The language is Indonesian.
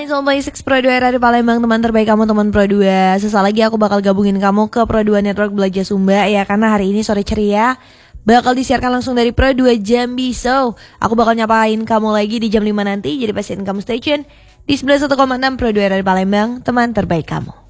96.6 Pro 2 RRI Palembang, teman terbaik kamu, teman Pro 2. Sesaat lagi aku bakal gabungin kamu ke Pro 2 Network Belajar Sumba ya, karena hari ini sore ceria bakal disiarkan langsung dari Pro 2 Jambi. So, aku bakal nyapain kamu lagi di jam 5 nanti, jadi pastiin kamu stay tune di 91,6 Pro 2 RRI Palembang, teman terbaik kamu.